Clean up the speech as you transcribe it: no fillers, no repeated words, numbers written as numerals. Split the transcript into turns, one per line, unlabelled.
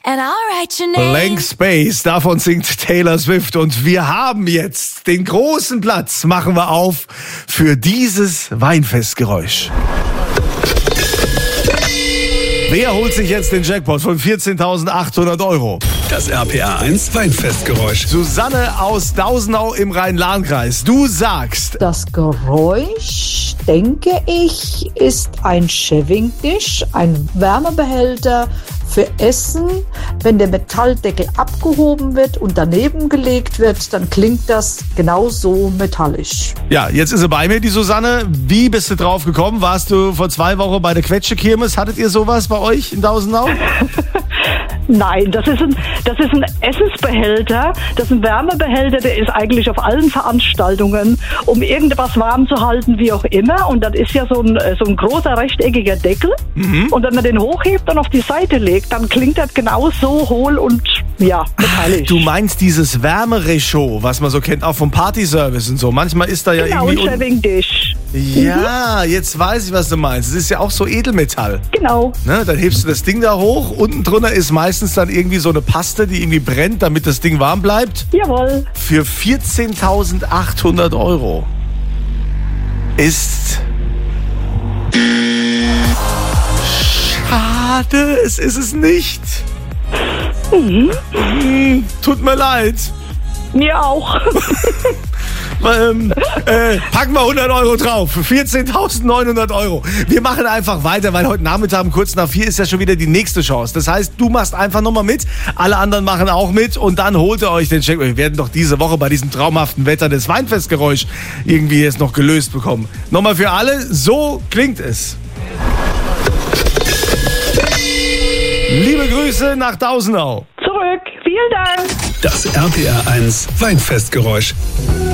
and I'll write your name.
Blank Space, davon singt Taylor Swift. Und wir haben jetzt den großen Platz, machen wir auf, für dieses Weinfestgeräusch. Wer holt sich jetzt den Jackpot von 14.800 Euro?
Das RPR1 Weinfestgeräusch.
Susanne aus Dausenau im Rhein-Lahn-Kreis. Du sagst,
Das Geräusch, denke ich, ist ein Shaving-Dish, ein Wärmebehälter für Essen. Wenn der Metalldeckel abgehoben wird und daneben gelegt wird, dann klingt das genauso metallisch.
ja, jetzt ist sie bei mir, die Susanne. Wie bist du drauf gekommen? Warst du vor 2 Wochen bei der Quetsche-Kirmes? Hattet ihr sowas bei euch in Dausenau?
Nein, das ist ein Essensbehälter, das ist ein Wärmebehälter, der ist eigentlich auf allen Veranstaltungen, um irgendwas warm zu halten, wie auch immer. Und das ist ja so ein großer rechteckiger Deckel. Und wenn man den hochhebt und auf die Seite legt, dann klingt das genauso hohl und ja, metallisch.
Du meinst dieses Wärmerechaud, was man so kennt, auch vom Partyservice und so. Manchmal ist da ja
Genau, ein
irgendwie...
Shaving-Dish.
Ja, jetzt weiß ich, was du meinst. Es ist ja auch so Edelmetall.
Genau.
Ne, dann hebst du das Ding da hoch. Unten drunter ist meistens dann irgendwie so eine Paste, die irgendwie brennt, damit das Ding warm bleibt.
Jawohl.
Für 14.800 Euro ist... Schade, es ist es nicht. Tut mir leid.
Mir auch.
Packen wir 100 Euro drauf. Für 14.900 Euro. Wir machen einfach weiter, weil heute Nachmittag um kurz nach 4 ist ja schon wieder die nächste Chance. Das heißt, du machst einfach nochmal mit, alle anderen machen auch mit und dann holt ihr euch den Check. Wir werden doch diese Woche bei diesem traumhaften Wetter das Weinfestgeräusch irgendwie jetzt noch gelöst bekommen. Nochmal für alle, so klingt es. Liebe Grüße nach Dausenau.
Zurück. Vielen Dank.
Das RPR1 Weinfestgeräusch.